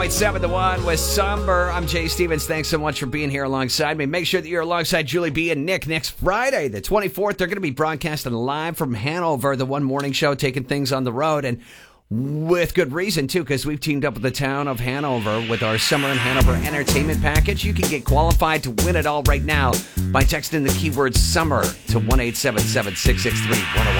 7 to 1 with Somber. I'm Jay Stevens. Thanks so much for being here alongside me. Make sure that you're alongside Julie B and Nick next Friday, the 24th. They're going to be broadcasting live from Hanover, the One Morning Show, taking things on the road. And with good reason, too, because we've teamed up with the town of Hanover with our Summer in Hanover entertainment package. You can get qualified to win it all right now by texting the keyword SUMMER to 1-877-663-1015.